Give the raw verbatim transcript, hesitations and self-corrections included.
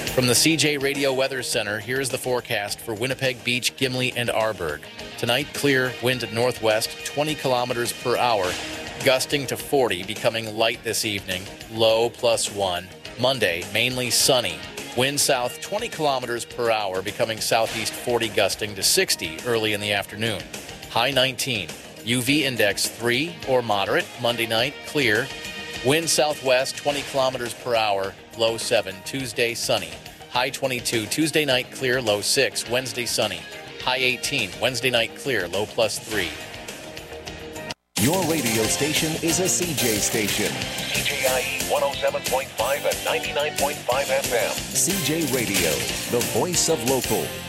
From the C J Radio Weather Center, here's the forecast for Winnipeg Beach, Gimli, and Arborg. Tonight, clear, wind at northwest, twenty kilometers per hour, gusting to forty, becoming light this evening, low plus one. Monday, mainly sunny, wind south twenty kilometers per hour, becoming southeast forty, gusting to sixty early in the afternoon. High nineteen, U V index three or moderate. Monday night, clear, wind southwest twenty kilometers per hour, low seven. Tuesday, sunny. High twenty-two. Tuesday night, clear, low six. Wednesday, sunny. High eighteen. Wednesday night, clear, low plus three. Your radio station is a C J station. C J I E one oh seven point five and ninety-nine point five F M. C J Radio, the voice of local.